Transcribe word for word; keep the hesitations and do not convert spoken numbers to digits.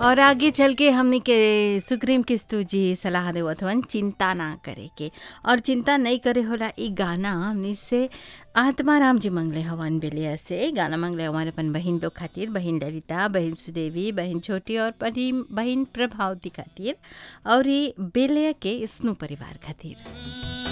और आगे चल के हमनी के सुग्रीम किस्तू जी सलाह देवत हवन चिंता ना करे के। और चिंता नहीं करे होला ई गाना हमनी से आत्माराम जी मंगले हवन बेलिया से गाना मंगले हमारे अपन बहिन लोग खातिर, बहिन ललिता, बहिन सुदेवी, बहिन छोटी और परी बहिन प्रभावती खातिर और ई बेलिया के स्नू परिवार खातिर।